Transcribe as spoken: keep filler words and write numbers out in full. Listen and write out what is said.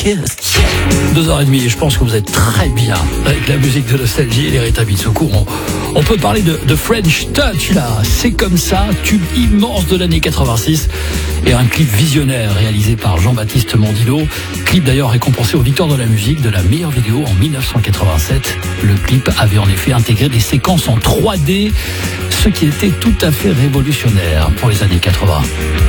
Kiss. Deux heures et demie, et je pense que vous êtes très bien avec la musique de Nostalgie et les Rita Mitsuko. On, on peut parler de, de French Touch, là. C'est comme ça, tube immense de l'année quatre-vingt-six. Et un clip visionnaire réalisé par Jean-Baptiste Mondino. Clip d'ailleurs récompensé aux Victoires de la musique de la meilleure vidéo en dix-neuf cent quatre-vingt-sept. Le clip avait en effet intégré des séquences en trois D, ce qui était tout à fait révolutionnaire pour les années quatre-vingts.